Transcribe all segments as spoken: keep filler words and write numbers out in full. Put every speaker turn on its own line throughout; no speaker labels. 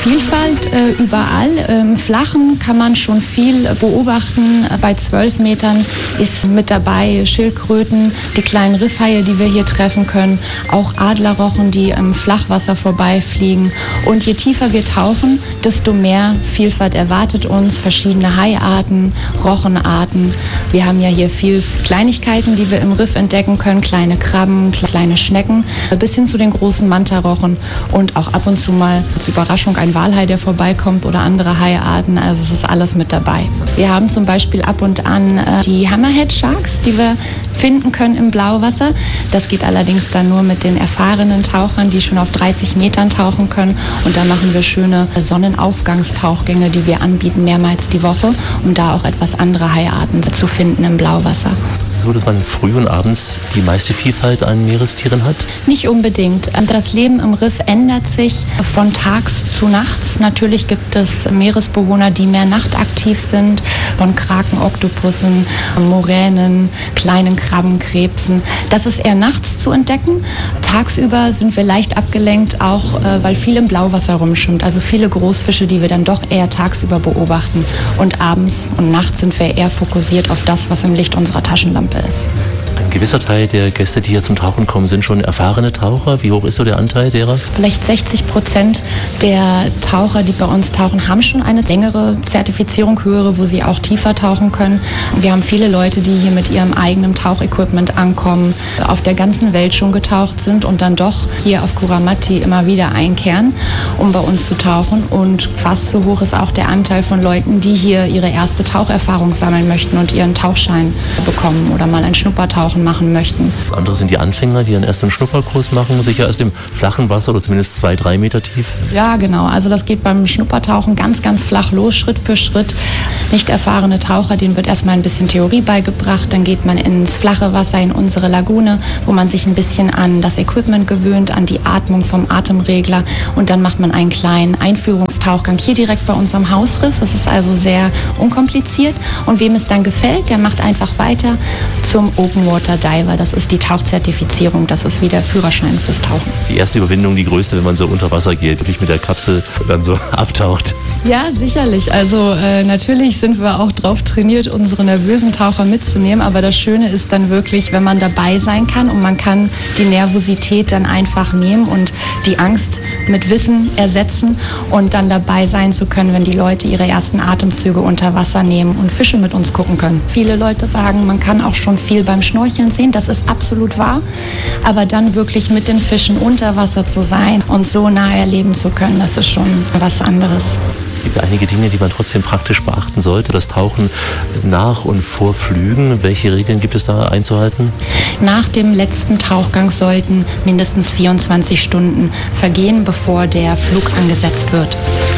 Vielfalt äh, überall. Im Flachen kann man schon viel beobachten. Bei zwölf Metern ist mit dabei Schildkröten, die kleinen Riffhaie, die wir hier treffen können, auch Adlerrochen, die im Flachwasser vorbeifliegen. Und je tiefer wir tauchen, desto mehr Vielfalt erwartet uns. Verschiedene Haiarten, Rochenarten. Wir haben ja hier viel Kleinigkeiten, die wir im Riff entdecken können. Kleine Krabben, kleine Schnecken, bis hin zu den großen Mantarochen und auch ab und zu mal als Überraschung ein Walhai, der vorbeikommt oder andere Haiarten. Also es ist alles mit dabei. Wir haben zum Beispiel ab und an äh, die Hammerhead Sharks, die wir finden können im Blauwasser. Das geht allerdings dann nur mit den erfahrenen Tauchern, die schon auf dreißig Metern tauchen können. Und da machen wir schöne Sonnenaufgangstauchgänge, die wir anbieten mehrmals die Woche, um da auch etwas andere Haiarten zu finden im Blauwasser.
Ist es so, dass man früh und abends die meiste Vielfalt an Meerestieren hat?
Nicht unbedingt. Das Leben im Riff ändert sich von tags zu nachts. Natürlich gibt es Meeresbewohner, die mehr nachtaktiv sind, von Kraken, Oktopussen, Moränen, kleinen Krabben, Krebsen. Das ist eher nachts zu entdecken. Tagsüber sind wir leicht abgelenkt, auch äh, weil viel im Blauwasser rumschwimmt. Also viele Großfische, die wir dann doch eher tagsüber beobachten. Und abends und nachts sind wir eher fokussiert auf das, was im Licht unserer Taschenlampe ist.
Ein gewisser Teil der Gäste, die hier zum Tauchen kommen, sind schon erfahrene Taucher. Wie hoch ist so der Anteil derer?
Vielleicht sechzig Prozent der Taucher, die bei uns tauchen, haben schon eine längere Zertifizierung, höhere, wo sie auch tiefer tauchen können. Wir haben viele Leute, die hier mit ihrem eigenen Tauchequipment ankommen, auf der ganzen Welt schon getaucht sind und dann doch hier auf Kuramati immer wieder einkehren, um bei uns zu tauchen. Und fast so hoch ist auch der Anteil von Leuten, die hier ihre erste Taucherfahrung sammeln möchten und ihren Tauchschein bekommen oder mal ein Schnuppertauchen machen möchten.
Das andere sind die Anfänger, die dann erst einen Schnupperkurs machen, sicher erst im flachen Wasser oder zumindest zwei, drei Meter tief.
Ja, genau. Also das geht beim Schnuppertauchen ganz, ganz flach los, Schritt für Schritt. Nicht erfahrene Taucher, denen wird erstmal ein bisschen Theorie beigebracht. Dann geht man ins flache Wasser, in unsere Lagune, wo man sich ein bisschen an das Equipment gewöhnt, an die Atmung vom Atemregler. Und dann macht man einen kleinen Einführungstauchgang hier direkt bei uns am Hausriff. Es ist also sehr unkompliziert. Und wem es dann gefällt, der macht einfach weiter zum Open Water Diver. Das ist die Tauchzertifizierung. Das ist wie der Führerschein fürs Tauchen.
Die erste Überwindung, die größte, wenn man so unter Wasser geht, wirklich mit der Kapsel dann so abtaucht.
Ja, sicherlich. Also äh, natürlich sind wir auch drauf trainiert, unsere nervösen Taucher mitzunehmen. Aber das Schöne ist dann wirklich, wenn man dabei sein kann und man kann die Nervosität dann einfach nehmen und die Angst mit Wissen ersetzen und dann dabei sein zu können, wenn die Leute ihre ersten Atemzüge unter Wasser nehmen und Fische mit uns gucken können. Viele Leute sagen, man kann auch schon viel beim Schnorcheln sehen. Das ist absolut wahr. Aber dann wirklich mit den Fischen unter Wasser zu sein und so nah erleben zu können, das ist schon was anderes.
Es gibt einige Dinge, die man trotzdem praktisch beachten sollte. Das Tauchen nach und vor Flügen. Welche Regeln gibt es da einzuhalten?
Nach dem letzten Tauchgang sollten mindestens vierundzwanzig Stunden vergehen, bevor der Flug angesetzt wird.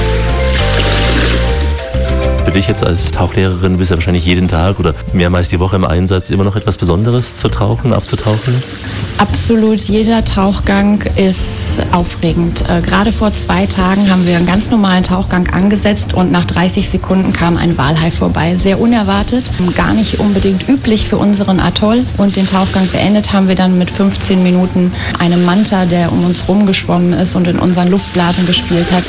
Für dich jetzt als Tauchlehrerin, du bist ja wahrscheinlich jeden Tag oder mehrmals die Woche im Einsatz, immer noch etwas Besonderes zu tauchen, abzutauchen?
Absolut, jeder Tauchgang ist aufregend. Äh, gerade vor zwei Tagen haben wir einen ganz normalen Tauchgang angesetzt und nach dreißig Sekunden kam ein Walhai vorbei. Sehr unerwartet, gar nicht unbedingt üblich für unseren Atoll. Und den Tauchgang beendet haben wir dann mit fünfzehn Minuten einem Manta, der um uns rumgeschwommen ist und in unseren Luftblasen gespielt hat.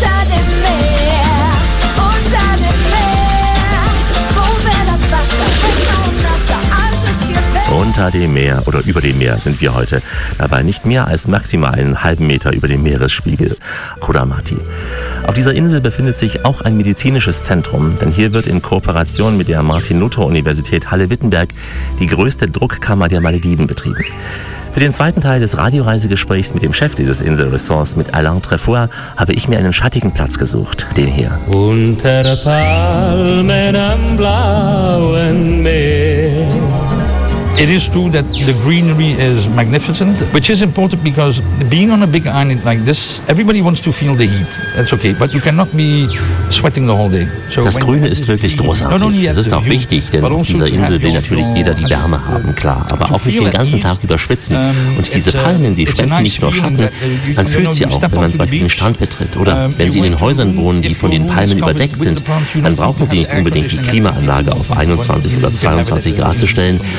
Unter dem Meer oder über dem Meer sind wir heute. Dabei nicht mehr als maximal einen halben Meter über dem Meeresspiegel. Kuramati. Auf dieser Insel befindet sich auch ein medizinisches Zentrum, denn hier wird in Kooperation mit der Martin-Luther-Universität Halle-Wittenberg die größte Druckkammer der Malediven betrieben. Für den zweiten Teil des Radioreisegesprächs mit dem Chef dieses Inselressorts, mit Alain Trefoir, habe ich mir einen schattigen Platz gesucht, den hier.
Unter Palmen am blauen Meer. It is true that the greenery is magnificent, which is important because being on a big island like this, everybody wants to feel the heat. That's okay, but you cannot be sweating the whole day. So
das Grüne ist wirklich großartig. Das ist auch wichtig, denn auf dieser Insel will natürlich jeder die Wärme haben, klar. Aber auch nicht den ganzen Tag über schwitzen. Und diese Palmen, die spenden nicht nur Schatten, man fühlt sie auch, wenn man zum Beispiel den Strand betritt. Oder wenn sie in den Häusern wohnen, die von den Palmen überdeckt sind, dann brauchen sie nicht unbedingt die Klimaanlage auf einundzwanzig oder zweiundzwanzig Grad zu stellen. Dann haben sie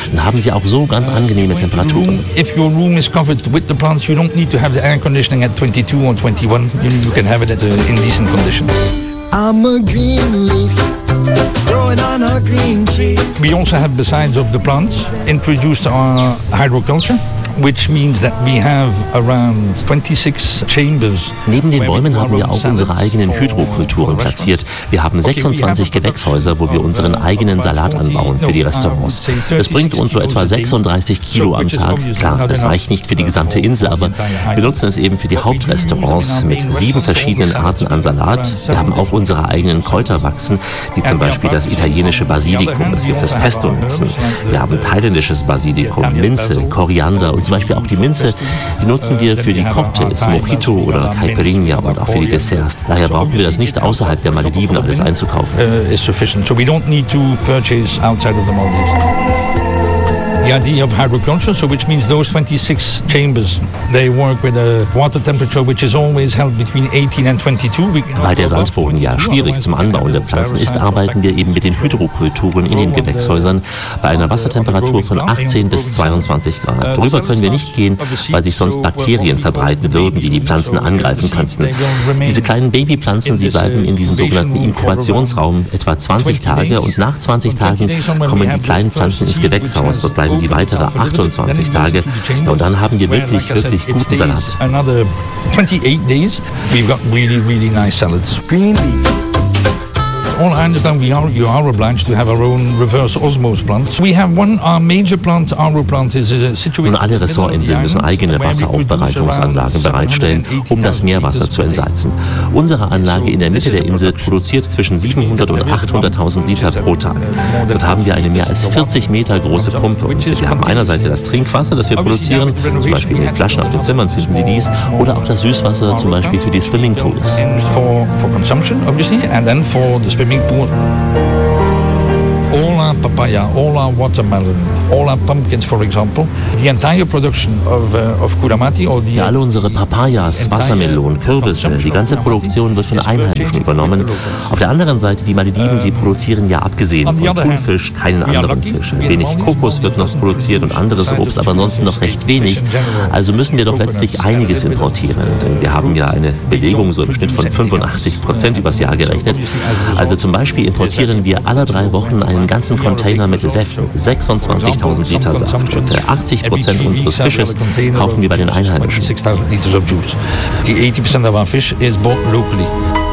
ja auch so ganz angenehme Temperaturen.
If your room is covered with the plants, you don't need to have the air conditioning at twenty-two or twenty-one. You can have it at a, in decent conditions. I'm a green leaf, growing on a green tree. We also have, besides of the plants, introduced our hydroculture, which means that we have around twenty-six chambers.
Neben den Bäumen haben wir auch unsere eigenen Hydrokulturen platziert. Wir haben sechsundzwanzig Gewächshäuser, wo wir unseren eigenen Salat anbauen für die Restaurants. Das bringt uns so etwa sechsunddreißig Kilo am Tag. Klar, das reicht nicht für die gesamte Insel, aber wir nutzen es eben für die Hauptrestaurants mit sieben verschiedenen Arten an Salat. Wir haben auch unsere eigenen Kräuter wachsen, wie zum Beispiel das italienische Basilikum, das wir fürs Pesto nutzen. Wir haben thailändisches Basilikum, Minze, Koriander und zum Beispiel auch die Minze, die nutzen wir für die Cocktails, Mojito oder Caipirinha und auch für die Desserts. Daher brauchen wir das nicht außerhalb der Malediven alles einzukaufen.
Uh, is sufficient, so we don't need to purchase outside of the Maldives. The idea of hydroculture, so which means those twenty-six chambers, they work with a water temperature which is always held between eighteen and twenty-two.
Weil der Sandboden ja schwierig zum Anbauen der Pflanzen ist, arbeiten wir eben mit den Hydrokulturen in den Gewächshäusern bei einer Wassertemperatur von achtzehn bis zweiundzwanzig Grad. Darüber können wir nicht gehen, weil sich sonst Bakterien verbreiten würden, die die Pflanzen angreifen könnten. Diese kleinen Babypflanzen, sie bleiben in diesem sogenannten Inkubationsraum etwa zwanzig Tage und nach zwanzig Tagen kommen die kleinen Pflanzen ins Gewächshaus. Dort bleiben sie weitere achtundzwanzig Tage. Ja, und dann haben wir wirklich, wirklich guten Salat.
Another twenty-eight days, we've got really, really nice salads. All I understand, we are, you are obliged to have our own reverse osmosis plants. We have one, our major plant, our plant is situated.
Nun, alle Ressortinseln müssen eigene Wasseraufbereitungsanlagen bereitstellen, um das Meerwasser zu entsalzen. Unsere Anlage in der Mitte der Insel produziert zwischen siebenhundert und achthunderttausend Liter pro Tag. Dort haben wir eine mehr als vierzig Meter große Pumpe. Und wir haben einerseits das Trinkwasser, das wir produzieren, zum Beispiel in den Flaschen auf den Zimmern finden Sie dies, oder auch das Süßwasser, zum Beispiel für die Swimmingpools.
For, for consumption, obviously, and then for the swimming pool. All our papaya, all our watermelon, all our pumpkins, for example, the entire production of, uh, of Kuramati or the...
Ja, alle unsere Papayas, Wassermelonen, Kürbisse, die ganze Produktion wird von Einheimischen übernommen. Auf der anderen Seite, die Malediven, sie produzieren ja abgesehen von Thunfisch keinen anderen Fisch. Ein wenig Kokos wird noch produziert und anderes Obst, aber ansonsten noch recht wenig. Also müssen wir doch letztlich einiges importieren. Denn wir haben ja eine Belegung so im Schnitt von fünfundachtzig Prozent übers Jahr gerechnet. Also zum Beispiel importieren wir alle drei Wochen einen ganzen Container mit Säften, sechsundzwanzigtausend Liter Saft. Und achtzig Prozent unseres Fisches kaufen wir bei den Einheimischen.
Die eighty percent of our fish is bought locally.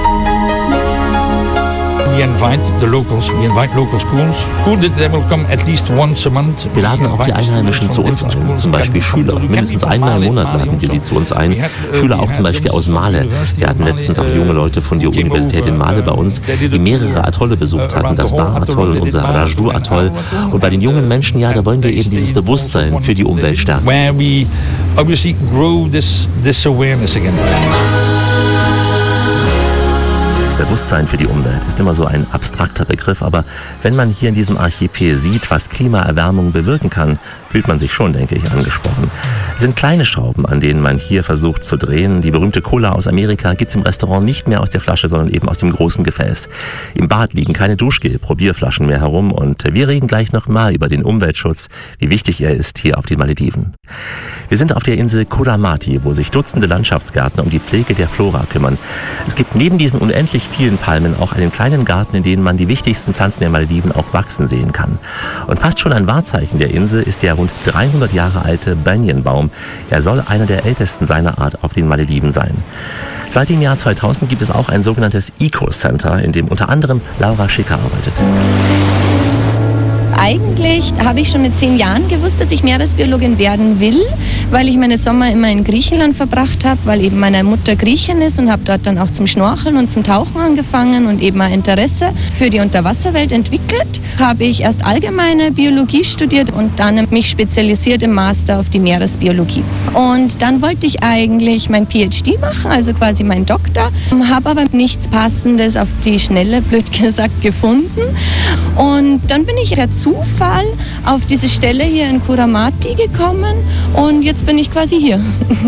We invite the locals, we invite local schools. They will come at least once a month.
Wir laden auch die Einheimischen zu uns ein, zum Beispiel Schüler. Mindestens einmal im Monat laden wir sie zu uns ein. Schüler auch zum Beispiel aus Male. Wir hatten letztens auch junge Leute von der Universität in Male bei uns, die mehrere Atolle besucht hatten, das Bar-Atoll und unser Rajdu-Atoll. Und bei den jungen Menschen, ja, da wollen wir eben dieses Bewusstsein für die Umwelt stärken.
Where we obviously grow this, this awareness again.
Bewusstsein für die Umwelt ist immer so ein abstrakter Begriff, aber wenn man hier in diesem Archipel sieht, was Klimaerwärmung bewirken kann, fühlt man sich schon, denke ich, angesprochen. Es sind kleine Schrauben, an denen man hier versucht zu drehen. Die berühmte Cola aus Amerika gibt es im Restaurant nicht mehr aus der Flasche, sondern eben aus dem großen Gefäß. Im Bad liegen keine Duschgel-Probierflaschen mehr herum und wir reden gleich noch mal über den Umweltschutz, wie wichtig er ist hier auf den Malediven. Wir sind auf der Insel Kuramati, wo sich Dutzende Landschaftsgärtner um die Pflege der Flora kümmern. Es gibt neben diesen unendlich vielen Palmen auch einen kleinen Garten, in dem man die wichtigsten Pflanzen der Malediven auch wachsen sehen kann. Und fast schon ein Wahrzeichen der Insel ist der rund dreihundert Jahre alte Banyanbaum. Er soll einer der ältesten seiner Art auf den Malediven sein. Seit dem Jahr zweitausend gibt es auch ein sogenanntes Eco-Center, in dem unter anderem Laura Schicker arbeitet.
Eigentlich habe ich schon mit zehn Jahren gewusst, dass ich Meeresbiologin werden will, weil ich meine Sommer immer in Griechenland verbracht habe, weil eben meine Mutter Griechin ist und habe dort dann auch zum Schnorcheln und zum Tauchen angefangen und eben ein Interesse für die Unterwasserwelt entwickelt. Habe ich erst allgemeine Biologie studiert und dann mich spezialisiert im Master auf die Meeresbiologie. Und dann wollte ich eigentlich mein P H D machen, also quasi mein Doktor, habe aber nichts Passendes auf die Schnelle, blöd gesagt, gefunden. Und dann bin ich per Zufall auf diese Stelle hier in Kuramati gekommen und jetzt bin ich quasi hier.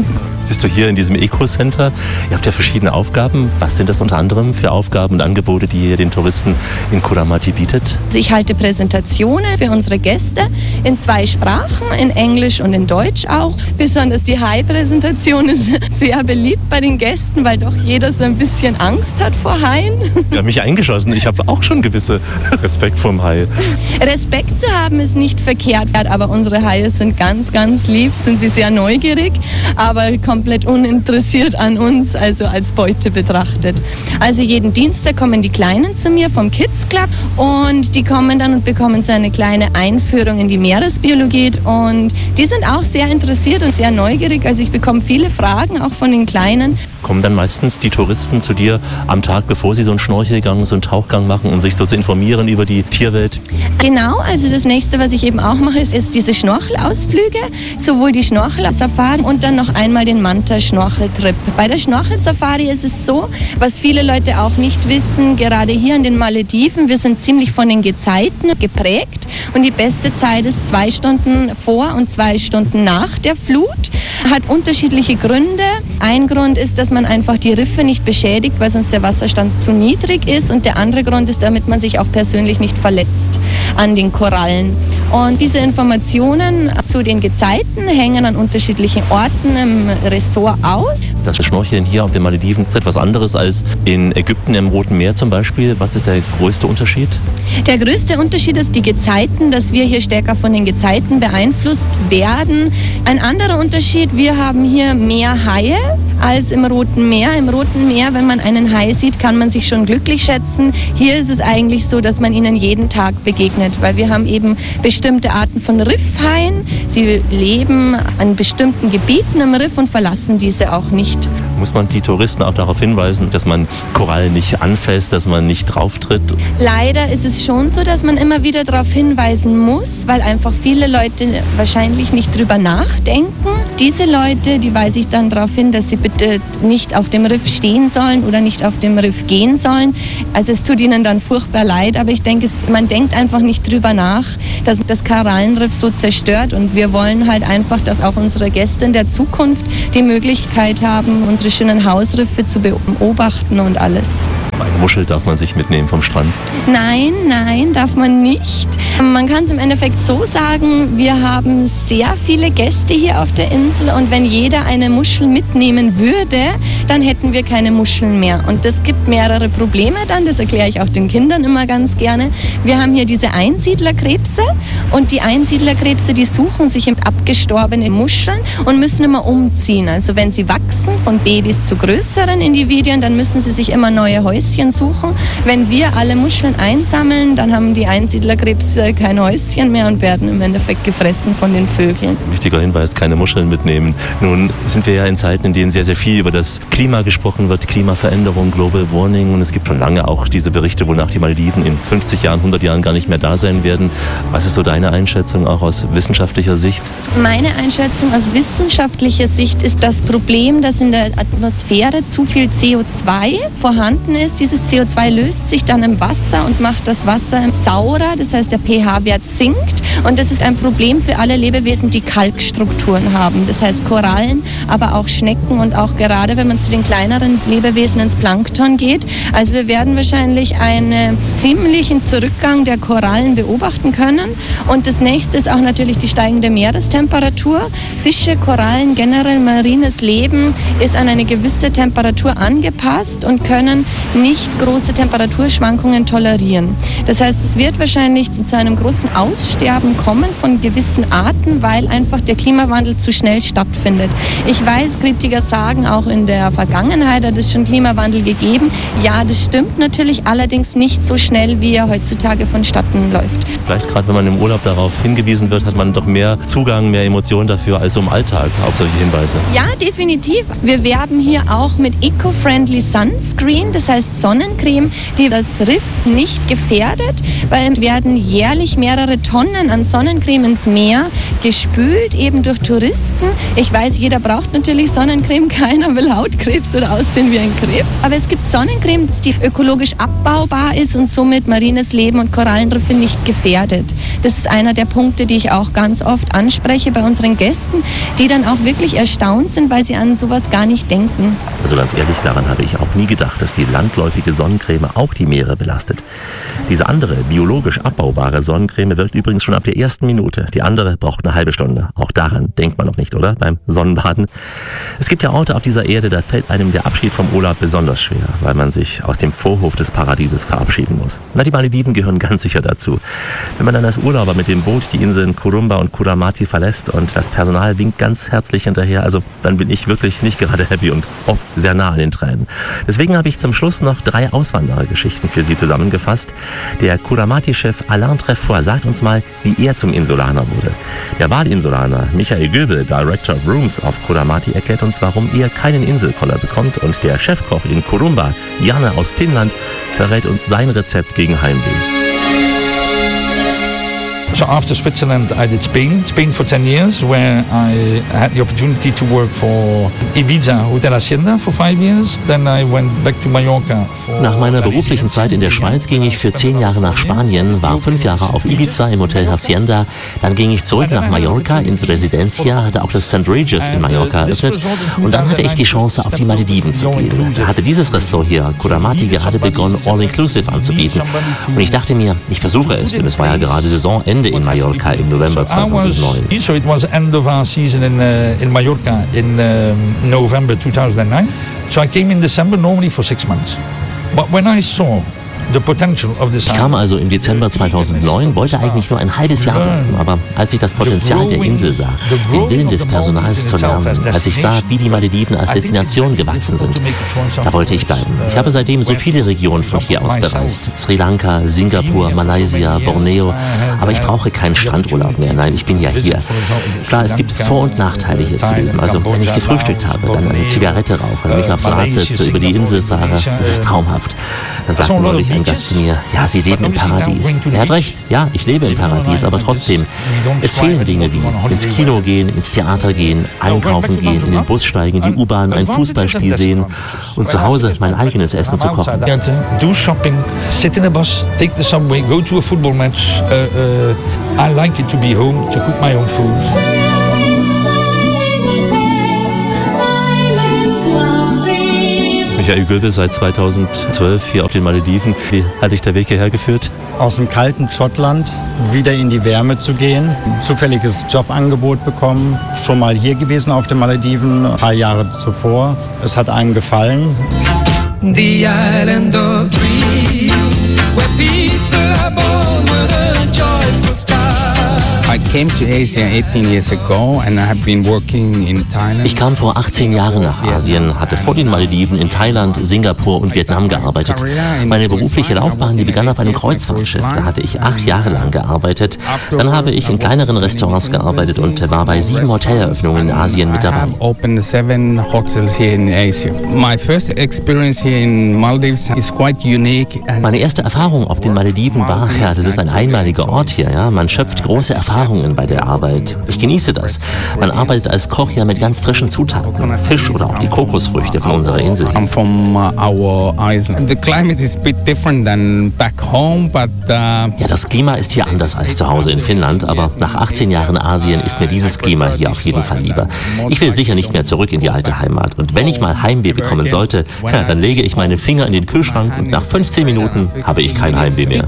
bist du hier in diesem Eco-Center. Ihr habt ja verschiedene Aufgaben. Was sind das unter anderem für Aufgaben und Angebote, die ihr den Touristen in Kodamati bietet?
Also ich halte Präsentationen für unsere Gäste in zwei Sprachen, in Englisch und in Deutsch auch. Besonders die Hai-Präsentation ist sehr beliebt bei den Gästen, weil doch jeder so ein bisschen Angst hat vor Haien.
Ich habe mich eingeschossen. Ich habe auch schon gewisse Respekt vorm Hai.
Respekt zu haben ist nicht verkehrt, aber unsere Haie sind ganz, ganz lieb, sind sie sehr neugierig, aber komplett uninteressiert an uns, also als Beute betrachtet. Also jeden Dienstag kommen die Kleinen zu mir vom Kids Club und die kommen dann und bekommen so eine kleine Einführung in die Meeresbiologie und die sind auch sehr interessiert und sehr neugierig. Also ich bekomme viele Fragen auch von den Kleinen.
Kommen dann meistens die Touristen zu dir am Tag, bevor sie so einen Schnorchelgang, so einen Tauchgang machen, um sich so zu informieren über die Tierwelt?
Genau, also das nächste, was ich eben auch mache, ist, ist diese Schnorchelausflüge, sowohl die Schnorchelsafari und dann noch einmal den Manta-Schnorcheltrip. Bei der Schnorchelsafari ist es so, was viele Leute auch nicht wissen, gerade hier in den Malediven, wir sind ziemlich von den Gezeiten geprägt und die beste Zeit ist zwei Stunden vor und zwei Stunden nach der Flut. Hat unterschiedliche Gründe. Ein Grund ist, dass man einfach die Riffe nicht beschädigt, weil sonst der Wasserstand zu niedrig ist. Und der andere Grund ist, damit man sich auch persönlich nicht verletzt an den Korallen. Und diese Informationen zu den Gezeiten hängen an unterschiedlichen Orten im Ressort aus.
Das Schnorcheln hier auf den Malediven ist etwas anderes als in Ägypten im Roten Meer zum Beispiel. Was ist der größte Unterschied?
Der größte Unterschied ist die Gezeiten, dass wir hier stärker von den Gezeiten beeinflusst werden. Ein anderer Unterschied, wir haben hier mehr Haie als im Roten Meer. Im Roten Meer, wenn man einen Hai sieht, kann man sich schon glücklich schätzen. Hier ist es eigentlich so, dass man ihnen jeden Tag begegnet, weil wir haben eben bestimmte Arten von Riffhaien. Sie leben an bestimmten Gebieten im Riff und verlassen diese auch nicht.
Muss man die Touristen auch darauf hinweisen, dass man Korallen nicht anfasst, dass man nicht drauftritt?
Leider ist es schon so, dass man immer wieder darauf hinweisen muss, weil einfach viele Leute wahrscheinlich nicht drüber nachdenken. Diese Leute, die weise ich dann darauf hin, dass sie bitte nicht auf dem Riff stehen sollen oder nicht auf dem Riff gehen sollen. Also es tut ihnen dann furchtbar leid, aber ich denke, es, man denkt einfach nicht drüber nach, dass das Korallenriff so zerstört und wir wollen halt einfach, dass auch unsere Gäste in der Zukunft die Möglichkeit haben, unsere schönen Hausriffe zu beobachten und alles.
Eine Muschel darf man sich mitnehmen vom Strand?
Nein, nein, darf man nicht. Man kann es im Endeffekt so sagen, wir haben sehr viele Gäste hier auf der Insel und wenn jeder eine Muschel mitnehmen würde, dann hätten wir keine Muscheln mehr. Und das gibt mehrere Probleme dann, das erkläre ich auch den Kindern immer ganz gerne. Wir haben hier diese Einsiedlerkrebse und die Einsiedlerkrebse, die suchen sich abgestorbene Muscheln und müssen immer umziehen. Also wenn sie wachsen, von Babys zu größeren Individuen, dann müssen sie sich immer neue Häuschen suchen. Wenn wir alle Muscheln einsammeln, dann haben die Einsiedlerkrebse kein Häuschen mehr und werden im Endeffekt gefressen von den Vögeln.
Wichtiger Hinweis, keine Muscheln mitnehmen. Nun sind wir ja in Zeiten, in denen sehr, sehr viel über das Klima gesprochen wird, Klimaveränderung, Global Warming und es gibt schon lange auch diese Berichte, wonach die Malediven in fünfzig Jahren, hundert Jahren gar nicht mehr da sein werden. Was ist so deine Einschätzung auch aus wissenschaftlicher Sicht?
Meine Einschätzung aus wissenschaftlicher Sicht ist das Problem, dass in der Atmosphäre zu viel C O zwei vorhanden ist. Dieses C O zwei löst sich dann im Wasser und macht das Wasser saurer, das heißt der pH-Wert sinkt und das ist ein Problem für alle Lebewesen, die Kalkstrukturen haben, das heißt Korallen, aber auch Schnecken und auch gerade wenn man zu den kleineren Lebewesen ins Plankton geht. Also wir werden wahrscheinlich einen ziemlichen Zurückgang der Korallen beobachten können und das nächste ist auch natürlich die steigende Meerestemperatur. Fische, Korallen, generell marines Leben ist an eine gewisse Temperatur angepasst und können nicht große Temperaturschwankungen tolerieren. Das heißt, es wird wahrscheinlich zu einem großen Aussterben kommen von gewissen Arten, weil einfach der Klimawandel zu schnell stattfindet. Ich weiß, Kritiker sagen, auch in der Vergangenheit hat es schon Klimawandel gegeben. Ja, das stimmt natürlich, allerdings nicht so schnell, wie er heutzutage vonstatten läuft.
Vielleicht gerade, wenn man im Urlaub darauf hingewiesen wird, hat man doch mehr Zugang, mehr Emotionen dafür als im Alltag auf solche Hinweise.
Ja, definitiv. Wir werben hier auch mit Eco-Friendly Sunscreen. Das heißt, ist Sonnencreme, die das Riff nicht gefährdet, weil werden jährlich mehrere Tonnen an Sonnencreme ins Meer gespült, eben durch Touristen. Ich weiß, jeder braucht natürlich Sonnencreme, keiner will Hautkrebs oder aussehen wie ein Krebs. Aber es gibt Sonnencreme, die ökologisch abbaubar ist und somit marines Leben und Korallenriffe nicht gefährdet. Das ist einer der Punkte, die ich auch ganz oft anspreche bei unseren Gästen, die dann auch wirklich erstaunt sind, weil sie an sowas gar nicht denken.
Also ganz ehrlich, daran habe ich auch nie gedacht, dass die landläufige Sonnencreme auch die Meere belastet. Diese andere, biologisch abbaubare Sonnencreme wirkt übrigens schon ab der ersten Minute. Die andere braucht eine halbe Stunde. Auch daran denkt man noch nicht, oder? Beim Sonnenbaden. Es gibt ja Orte auf dieser Erde, da fällt einem der Abschied vom Urlaub besonders schwer, weil man sich aus dem Vorhof des Paradieses verabschieden muss. Na, die Malediven gehören ganz sicher dazu. Wenn man dann als Urlauber mit dem Boot die Inseln Kurumba und Kuramati verlässt und das Personal winkt ganz herzlich hinterher, also dann bin ich wirklich nicht gerade happy und oft sehr nah an den Tränen. Deswegen habe ich zum Schluss noch drei Auswanderergeschichten für Sie zusammengefasst. Der Kuramati-Chef Alain Trefoy sagt uns mal, wie er zum Insulaner wurde. Der Wahlinsulaner Michael Göbel, Director of Rooms auf Kuramati, erklärt uns, warum er keinen Inselkoller bekommt, und der Chefkoch in Kurumba, Janne aus Finnland, verrät uns sein Rezept gegen Heimweh.
So after Switzerland, I did Spain, Spain for ten years, where I had the opportunity to work for Ibiza Hotel Hacienda for five years. Then I went back to Mallorca.
Nach meiner beruflichen Zeit in der Schweiz ging ich für zehn Jahre nach Spanien, war fünf Jahre auf Ibiza im Hotel Hacienda. Dann ging ich zurück nach Mallorca ins Residencia, hatte auch das Saint Regis in Mallorca eröffnet. Und dann hatte ich die Chance, auf die Malediven zu gehen. Da hatte dieses Ressort hier, Kuramati, gerade begonnen, All-Inclusive anzubieten. Und ich dachte mir, ich versuche es, denn es war ja gerade Saisonende in Mallorca im November zweitausendneun.
So it was end of our season in uh, in Mallorca in um, November two thousand nine. So I came in December normally for six months. But when I saw
Ich kam also im Dezember zweitausendneun, wollte eigentlich nur ein halbes Jahr bleiben, aber als ich das Potenzial der Insel sah, den Willen des Personals zu lernen, als ich sah, wie die Malediven als Destination gewachsen sind, da wollte ich bleiben. Ich habe seitdem so viele Regionen von hier aus bereist. Sri Lanka, Singapur, Malaysia, Borneo, aber ich brauche keinen Strandurlaub mehr. Nein, ich bin ja hier. Klar, es gibt Vor- und Nachteile hier zu leben. Also wenn ich gefrühstückt habe, dann eine Zigarette rauche, mich aufs Rad setze, über die Insel fahre, das ist traumhaft. Dann sagte neulich ein Gast zu mir, ja, Sie leben im Paradies. Er hat recht, ja, ich lebe im Paradies, aber trotzdem, es fehlen Dinge wie ins Kino gehen, ins Theater gehen, einkaufen gehen, in den Bus steigen, die U-Bahn, ein Fußballspiel sehen und zu Hause mein eigenes Essen zu kochen.
Do shopping, sit in a bus, take the subway, go to a football match. Uh, uh, I like it to be home, to cook my own food.
Michael Göbel, seit zweitausendzwölf hier auf den Malediven. Wie hat dich der Weg hierher geführt?
Aus dem kalten Schottland wieder in die Wärme zu gehen. Zufälliges Jobangebot bekommen. Schon mal hier gewesen auf den Malediven, ein paar Jahre zuvor. Es hat einem gefallen. The island of dreams, where people are born with a joyful start.
Ich kam vor achtzehn Jahren nach Asien, hatte vor den Malediven in Thailand, Singapur und Vietnam gearbeitet. Meine berufliche Laufbahn, die begann auf einem Kreuzfahrtschiff. Da hatte ich acht Jahre lang gearbeitet. Dann habe ich in kleineren Restaurants gearbeitet und war bei sieben Hoteleröffnungen in Asien mit dabei. Meine erste Erfahrung auf den Malediven war, ja, das ist ein einmaliger Ort hier, ja. Man schöpft große Erfahrungen bei der Arbeit. Ich genieße das. Man arbeitet als Koch ja mit ganz frischen Zutaten. Fisch oder auch die Kokosfrüchte von unserer Insel. Ja, das Klima ist hier anders als zu Hause in Finnland, aber nach achtzehn Jahren Asien ist mir dieses Klima hier auf jeden Fall lieber. Ich will sicher nicht mehr zurück in die alte Heimat. Und wenn ich mal Heimweh bekommen sollte, ja, dann lege ich meine Finger in den Kühlschrank und nach fünfzehn Minuten habe ich kein Heimweh mehr.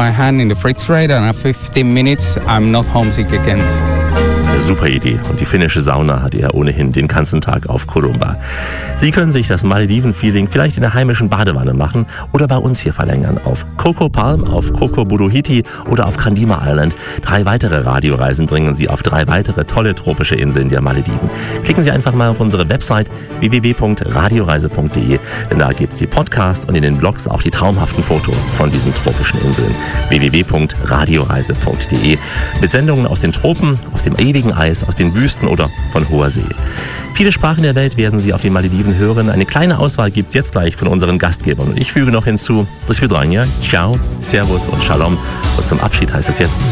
Homesick again. Eine super Idee. Und die finnische Sauna hat er ohnehin den ganzen Tag auf Kurumba. Sie können sich das Malediven-Feeling vielleicht in der heimischen Badewanne machen oder bei uns hier verlängern auf Coco Palm, auf Coco Buruhiti oder auf Kandima Island. Drei weitere Radioreisen bringen Sie auf drei weitere tolle tropische Inseln der Malediven. Klicken Sie einfach mal auf unsere Website w w w punkt radioreise punkt d e, denn da gibt es die Podcasts und in den Blogs auch die traumhaften Fotos von diesen tropischen Inseln. w w w punkt radioreise punkt d e mit Sendungen aus den Tropen, aus dem ewigen Eis, aus den Wüsten oder von hoher See. Viele Sprachen der Welt werden Sie auf den Malediven hören. Eine kleine Auswahl gibt es jetzt gleich von unseren Gastgebern. Und ich füge noch hinzu, do svidania, ciao, servus und shalom. Und zum Abschied heißt es jetzt...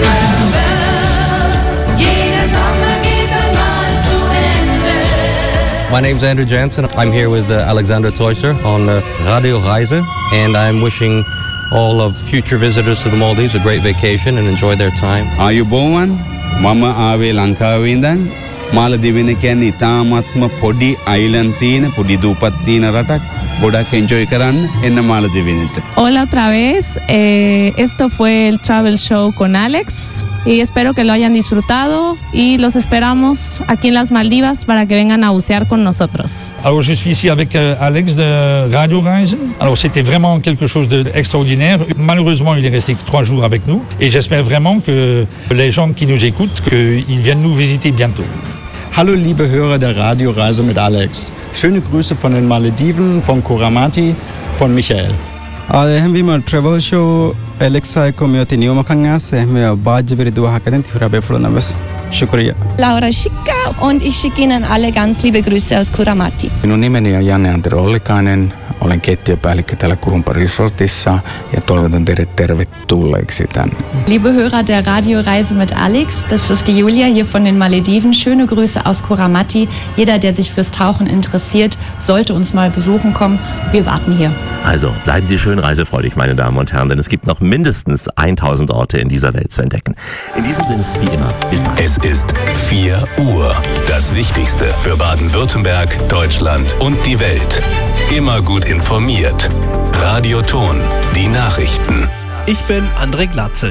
My name is Andrew Jansen. I'm here with uh, Alexander Teusser on uh, Radio Reise, and I'm wishing all of future visitors to the Maldives a great vacation and enjoy their time.
ආයුබෝවන් මම ආවේ ලංකාවේ ඉඳන් මාලදිවෙන කියන්නේ ඉතාමත්ම පොඩි අයිලන්ඩ් තියෙන පොඩි දූපත් තියෙන රටක් ගොඩක් එන්ජොයි කරන්න එන්න මාලදිවෙනට.
Hola otra vez, eh, esto fue el Travel Show con Alex y espero que lo hayan disfrutado y los esperamos aquí en las Maldivas para que vengan a bucear con nosotros.
Alors je suis ici avec euh, Alex de Radio Reise. Alors c'était vraiment quelque chose d'extraordinaire. Malheureusement il est resté que trois jours avec nous et j'espère vraiment que les gens qui nous écoutent, qu'ils viennent nous visiter bientôt.
Hallo liebe Hörer der Radioreise mit Alex. Schöne Grüße von den Malediven, von Kuramati, von Michael.
Haben wir mal Travel Show Alexa kommen ja die Neomakangas, wir Badge wir du hatten die Frabe von Nabes. Shukriya.
Laura Schicka und ich schicke Ihnen alle ganz liebe Grüße aus Kuramati.
Minun nimeni on Janne Antero Ollikainen. Olen keittiöpäällikkö täällä Kurunpa Resortissa ja toivotan teidät tervetulleeksi tänne.
Liebe Hörer der Radioreise mit Alex, das ist die Julia hier von den Malediven. Schöne Grüße aus Kuramati. Jeder, der sich fürs Tauchen interessiert, sollte uns mal besuchen kommen. Wir warten hier.
Also bleiben Sie schön reisefreudig, meine Damen und Herren, denn es gibt noch mindestens tausend Orte in dieser Welt zu entdecken. In diesem Sinne, wie immer, bis bald.
Es ist vier Uhr. Das Wichtigste für Baden-Württemberg, Deutschland und die Welt. Immer gut informiert. Radio Ton, die Nachrichten.
Ich bin André Glatzel.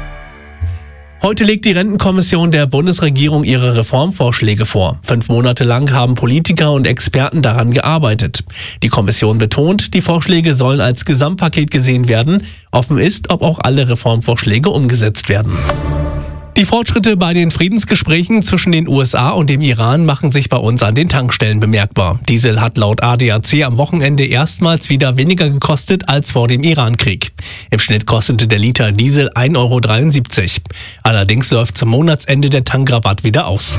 Heute legt die Rentenkommission der Bundesregierung ihre Reformvorschläge vor. Fünf Monate lang haben Politiker und Experten daran gearbeitet. Die Kommission betont, die Vorschläge sollen als Gesamtpaket gesehen werden. Offen ist, ob auch alle Reformvorschläge umgesetzt werden. Die Fortschritte bei den Friedensgesprächen zwischen den U S A und dem Iran machen sich bei uns an den Tankstellen bemerkbar. Diesel hat laut A D A C am Wochenende erstmals wieder weniger gekostet als vor dem Irankrieg. Im Schnitt kostete der Liter Diesel ein Euro dreiundsiebzig. Allerdings läuft zum Monatsende der Tankrabatt wieder aus.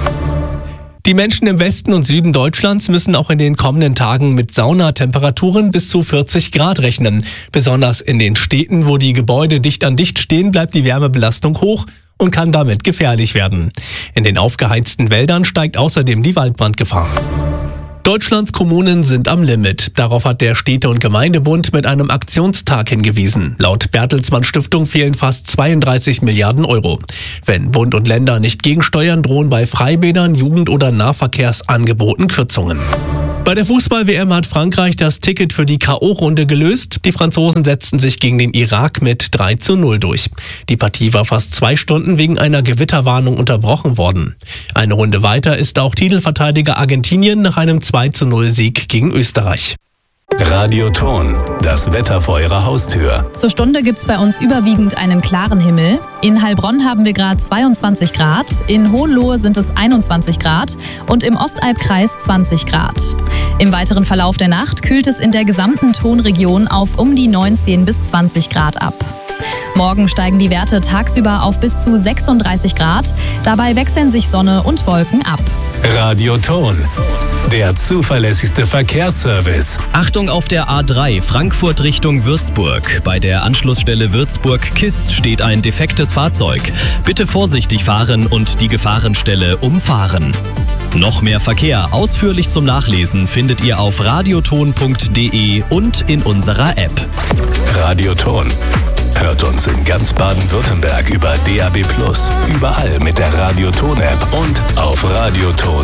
Die Menschen im Westen und Süden Deutschlands müssen auch in den kommenden Tagen mit Saunatemperaturen bis zu vierzig Grad rechnen. Besonders in den Städten, wo die Gebäude dicht an dicht stehen, bleibt die Wärmebelastung hoch und kann damit gefährlich werden. In den aufgeheizten Wäldern steigt außerdem die Waldbrandgefahr. Deutschlands Kommunen sind am Limit. Darauf hat der Städte- und Gemeindebund mit einem Aktionstag hingewiesen. Laut Bertelsmann Stiftung fehlen fast zweiunddreißig Milliarden Euro. Wenn Bund und Länder nicht gegensteuern, drohen bei Freibädern, Jugend- oder Nahverkehrsangeboten Kürzungen. Bei der Fußball-W M hat Frankreich das Ticket für die K O-Runde gelöst. Die Franzosen setzten sich gegen den Irak mit drei zu null durch. Die Partie war fast zwei Stunden wegen einer Gewitterwarnung unterbrochen worden. Eine Runde weiter ist auch Titelverteidiger Argentinien nach einem zwei zu null Sieg gegen Österreich.
Radio Ton, das Wetter vor Ihrer Haustür.
Zur Stunde gibt's bei uns überwiegend einen klaren Himmel. In Heilbronn haben wir gerade zweiundzwanzig Grad, in Hohenlohe sind es einundzwanzig Grad und im Ostalbkreis zwanzig Grad. Im weiteren Verlauf der Nacht kühlt es in der gesamten Tonregion auf um die neunzehn bis zwanzig Grad ab. Morgen steigen die Werte tagsüber auf bis zu sechsunddreißig Grad. Dabei wechseln sich Sonne und Wolken ab.
Radio Ton, der zuverlässigste Verkehrsservice.
Achtung auf der A drei, Frankfurt Richtung Würzburg. Bei der Anschlussstelle Würzburg-Kist steht ein defektes Fahrzeug. Bitte vorsichtig fahren und die Gefahrenstelle umfahren. Noch mehr Verkehr ausführlich zum Nachlesen findet ihr auf radioton punkt de und in unserer App.
Radio Ton. Hört uns in ganz Baden-Württemberg über D A B plus, überall mit der Radio Ton App und auf radioton